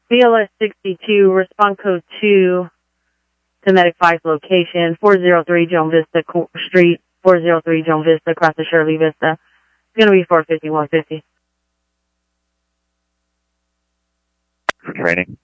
BLS 62, respond code 2 to Medic 5 location, 403 Joan Vista Street, 403 Joan Vista, across the Shirley Vista. It's going to be 450-150. For training.